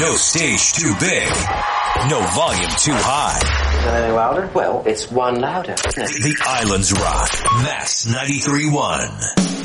No stage too big. No volume too high. Is that any louder? Well, it's one louder. The Islands Rock. Max 93.1.